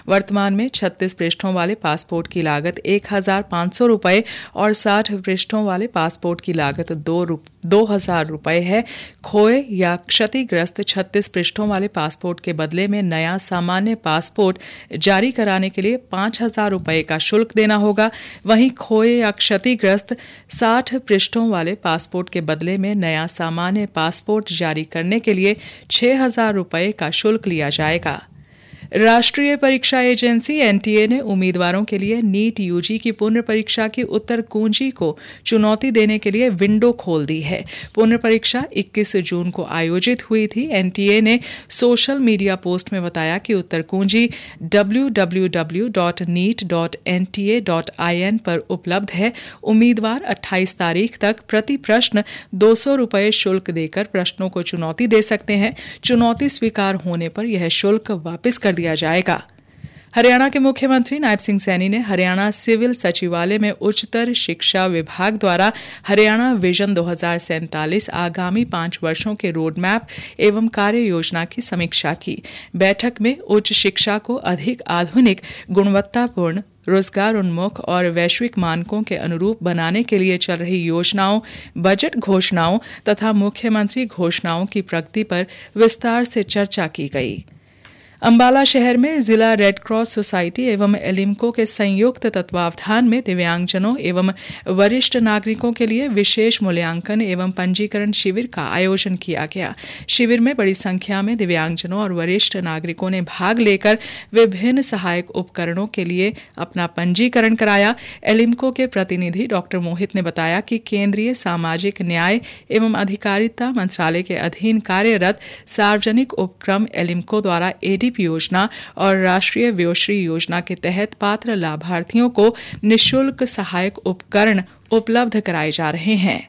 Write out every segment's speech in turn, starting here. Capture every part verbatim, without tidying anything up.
वर्तमान में छत्तीस पृष्ठों वाले पासपोर्ट की लागत एक हजार पाँच सौ रुपये और साठ पृष्ठों वाले पासपोर्ट की लागत दो रु, दो हजार रुपये है। खोए या क्षतिग्रस्त छत्तीस पृष्ठों वाले पासपोर्ट के बदले में नया सामान्य पासपोर्ट जारी कराने के लिए पाँच हजार रुपये का शुल्क देना होगा। वहीं खोए या क्षतिग्रस्त साठ पृष्ठों वाले पासपोर्ट के बदले में नया सामान्य पासपोर्ट जारी करने के लिए छह हजार रुपये का शुल्क लिया जाएगा। राष्ट्रीय परीक्षा एजेंसी एनटीए ने उम्मीदवारों के लिए नीट यूजी की पुनः परीक्षा की उत्तर कुंजी को चुनौती देने के लिए विंडो खोल दी है। पुनः परीक्षा इक्कीस जून को आयोजित हुई थी। एनटीए ने सोशल मीडिया पोस्ट में बताया कि उत्तर कुंजी W W W dot NEET dot N T A dot I N पर उपलब्ध है। उम्मीदवार अट्ठाईस तारीख तक प्रति प्रश्न दो सौ रुपये शुल्क देकर प्रश्नों को चुनौती दे सकते हैं। चुनौती स्वीकार होने पर यह शुल्क वापस कर दिया जाएगा। हरियाणा के मुख्यमंत्री नायब सिंह सैनी ने हरियाणा सिविल सचिवालय में उच्चतर शिक्षा विभाग द्वारा हरियाणा विजन दो हजार सैंतालीस आगामी पांच वर्षों के रोड मैप एवं कार्य योजना की समीक्षा की। बैठक में उच्च शिक्षा को अधिक आधुनिक, गुणवत्तापूर्ण, रोजगार उन्मुख और वैश्विक मानकों के अनुरूप बनाने के लिए चल रही योजनाओं, बजट घोषणाओं तथा मुख्यमंत्री घोषणाओं की प्रगति पर विस्तार से चर्चा की गई। अंबाला शहर में जिला रेड क्रॉस सोसाइटी एवं एलिम्को के संयुक्त तत्वावधान में दिव्यांगजनों एवं वरिष्ठ नागरिकों के लिए विशेष मूल्यांकन एवं पंजीकरण शिविर का आयोजन किया गया। शिविर में बड़ी संख्या में दिव्यांगजनों और वरिष्ठ नागरिकों ने भाग लेकर विभिन्न सहायक उपकरणों के लिए अपना पंजीकरण कराया। एलिम्को के प्रतिनिधि डॉक्टर मोहित ने बताया कि केंद्रीय सामाजिक न्याय एवं अधिकारिता मंत्रालय के अधीन कार्यरत सार्वजनिक उपक्रम एलिम्को द्वारा एडी योजना और राष्ट्रीय व्योश्री योजना के तहत पात्र लाभार्थियों को निःशुल्क सहायक उपकरण उपलब्ध कराए जा रहे हैं।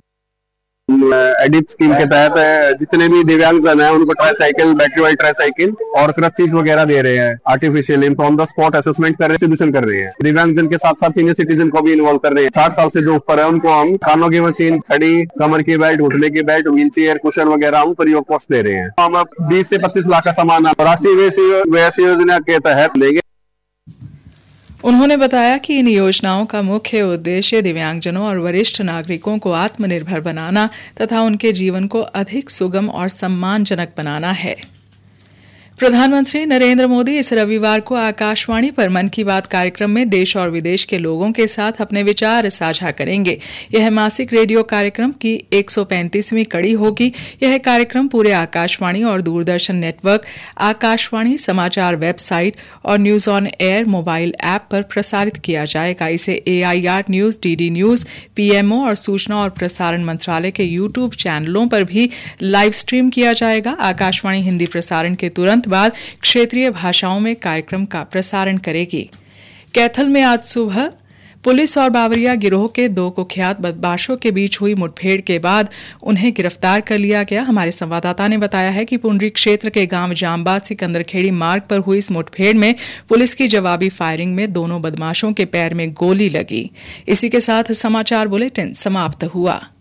एडिप स्कीम के तहत जितने भी दिव्यांगजन हैं उनको ट्राईसाइकिल, बैटरी वाली ट्राईसाइकिल और क्रचेस वगैरह दे रहे हैं। आर्टिफिशियल इनको ऑन द स्पॉट असेसमेंट कर रहे हैं, कर रहे हैं। दिव्यांगजन के साथ साथ सीनियर सिटीजन को भी इन्वॉल्व कर रहे हैं। साठ साल से जो ऊपर है उनको हम कानों की मशीन, छड़ी, कमर की बेल्ट, घुटने की बेल्ट, व्हील चेयर, कुशन वगैरह हम प्रयोग कॉस्ट दे रहे हैं। हम अब बीस से पच्चीस लाख का सामान राष्ट्रीय व्यय योजना के तहत लेंगे। उन्होंने बताया कि इन योजनाओं का मुख्य उद्देश्य दिव्यांगजनों और वरिष्ठ नागरिकों को आत्मनिर्भर बनाना तथा उनके जीवन को अधिक सुगम और सम्मानजनक बनाना है। प्रधानमंत्री नरेंद्र मोदी इस रविवार को आकाशवाणी पर मन की बात कार्यक्रम में देश और विदेश के लोगों के साथ अपने विचार साझा करेंगे। यह मासिक रेडियो कार्यक्रम की एक सौ पैंतीसवीं कड़ी होगी। यह कार्यक्रम पूरे आकाशवाणी और दूरदर्शन नेटवर्क, आकाशवाणी समाचार वेबसाइट और news on air mobile app पर प्रसारित किया जाएगा। इसे ए I R news, D D news, P M O और सूचना और प्रसारण मंत्रालय के यूट्यूब चैनलों पर भी लाइव स्ट्रीम किया जाएगा। आकाशवाणी हिंदी प्रसारण के तुरंत बाद क्षेत्रीय भाषाओं में कार्यक्रम का प्रसारण करेगी। कैथल में आज सुबह पुलिस और बावरिया गिरोह के दो कुख्यात बदमाशों के बीच हुई मुठभेड़ के बाद उन्हें गिरफ्तार कर लिया गया। हमारे संवाददाता ने बताया है कि पुंडरी क्षेत्र के गांव जामबाद सिकंदरखेड़ी मार्ग पर हुई इस मुठभेड़ में पुलिस की जवाबी फायरिंग में दोनों बदमाशों के पैर में गोली लगी। इसी के साथ समाचार बुलेटिन समाप्त हुआ।